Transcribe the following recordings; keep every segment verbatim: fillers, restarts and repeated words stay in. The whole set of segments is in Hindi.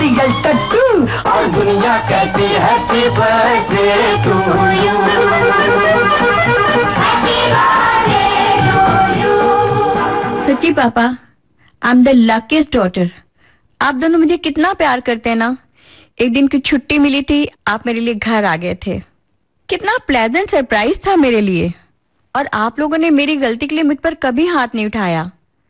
नारियल टट्टू और दुनिया कहती है हैप्पी बर्थडे टू यू। सच्ची पापा, I am the luckiest daughter. आप दोनों मुझे कितना प्यार करते हैं ना। एक दिन की छुट्टी मिली थी, आप मेरे लिए घर आ गए थे। कितना प्लेजेंट सरप्राइज था मेरे लिए। और आप लोगों ने मेरी गलती के लिए मुझ पर कभी हाथ नहीं उठाया।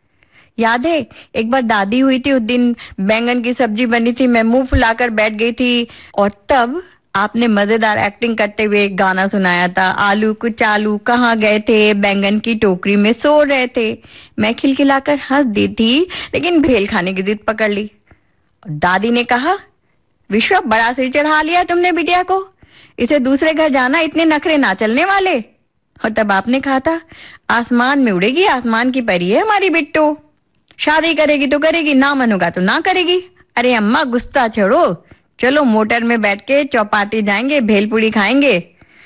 याद है एक बार दादी हुई थी, उस दिन बैंगन की सब्जी बनी थी, मैं मुंह फुलाकर बैठ गई थी और तब आपने मजेदार एक्टिंग करते हुए एक गाना सुनाया था, आलू कुछ आलू कहाँ गए थे, बैंगन की टोकरी में सो रहे थे। मैं खिलखिलाकर हंस दी थी, लेकिन भेल खाने की जिद पकड़ ली। दादी ने कहा, विश्वा बड़ा सिर चढ़ा लिया तुमने बिटिया को, इसे दूसरे घर जाना, इतने नखरे ना चलने वाले। और तब आपने कहा था, आसमान में उड़ेगी, आसमान की परी है हमारी बिट्टू, शादी करेगी तो करेगी, ना मन होगा तो ना करेगी। अरे अम्मा गुस्सा छोड़ो, चलो मोटर में बैठ के चौपाटी जाएंगे, भेलपूरी खाएंगे।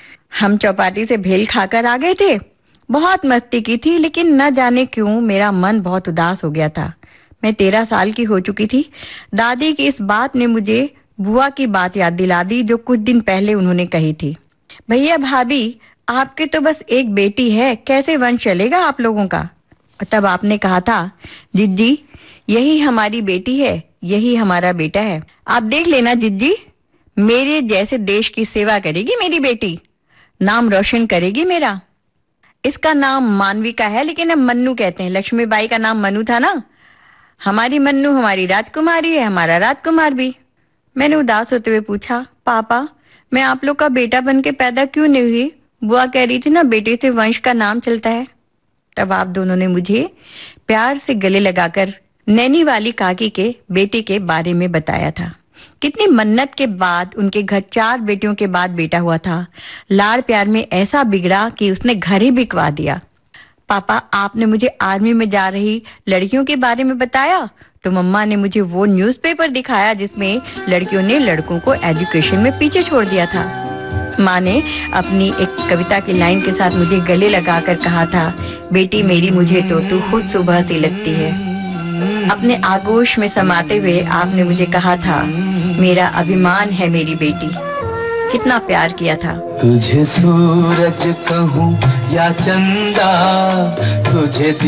हम चौपाटी से भेल खाकर आ गए थे, बहुत मस्ती की थी, लेकिन न जाने क्यों मेरा मन बहुत उदास हो गया था। मैं तेरह साल की हो चुकी थी। दादी की इस बात ने मुझे बुआ की बात याद दिला दी, जो कुछ दिन पहले उन्होंने कही थी। भैया भाभी, आपके तो बस एक बेटी है, कैसे वंश चलेगा आप लोगों का। और तब आपने कहा था, जिज्जी यही हमारी बेटी है, यही हमारा बेटा है, आप देख लेना जिज्जी, मेरे जैसे देश की सेवा करेगी मेरी बेटी, नाम रोशन करेगी मेरा। इसका नाम मानविका है, लेकिन हम मन्नू कहते हैं। लक्ष्मीबाई का नाम मनु था ना। हमारी मन्नू हमारी राजकुमारी है, हमारा राजकुमार भी। मैंने उदास होते हुए पूछा, पापा मैं आप लोग का बेटा बन के पैदा क्यों नहीं हुई। बुआ कह रही थी ना, बेटे से वंश का नाम चलता है। तब आप दोनों ने मुझे प्यार से गले लगाकर नैनी वाली काकी के बेटे के बारे में बताया था। कितनी मन्नत के बाद उनके घर चार बेटियों के बाद बेटा हुआ था। लाड़ प्यार में ऐसा बिगड़ा कि उसने घर ही बिकवा दिया। पापा आपने मुझे आर्मी में जा रही लड़कियों के बारे में बताया, तो मम्मा ने मुझे वो न्यूज़पेपर दिखाया जिसमें लड़कियों ने लड़कों को एजुकेशन में पीछे छोड़ दिया था। माँ ने अपनी एक कविता की लाइन के साथ मुझे गले लगाकर कहा था, बेटी मेरी मुझे तो तू खुद सुबह सी लगती है। अपने आगोश में समाते हुए आपने मुझे कहा था, मेरा अभिमान है मेरी बेटी। कितना प्यार किया था। तुझे सूरज कहूँ या चंदा, तुझे